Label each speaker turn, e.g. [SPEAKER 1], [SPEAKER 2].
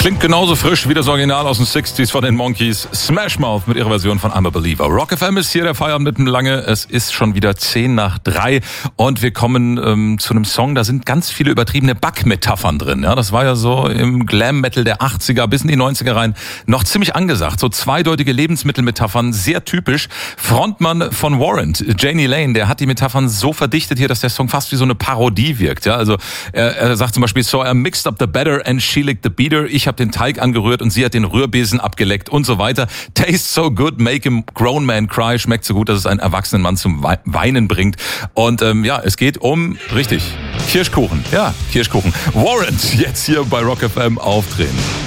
[SPEAKER 1] Klingt genauso frisch wie das Original aus den 60s von den Monkees. Smash Mouth mit ihrer Version von I'm a Believer. Rock FM ist hier der Feierabend mit dem Lange. Es ist schon wieder 2:10 und wir kommen zu einem Song, da sind ganz viele übertriebene Backmetaphern drin. Ja, das war ja so im Glam-Metal der 80er bis in die 90er rein noch ziemlich angesagt. So zweideutige Lebensmittelmetaphern, sehr typisch. Frontmann von Warrant, Jani Lane, der hat die Metaphern so verdichtet hier, dass der Song fast wie so eine Parodie wirkt. Ja, also er sagt zum Beispiel, so I mixed up the batter and she licked the beater. Ich habe den Teig angerührt und sie hat den Rührbesen abgeleckt und so weiter. Taste so good, make a grown man cry. Schmeckt so gut, dass es einen erwachsenen Mann zum Weinen bringt. Und es geht um, richtig, Kirschkuchen. Ja, Kirschkuchen. Warrant, jetzt hier bei Rock FM aufdrehen.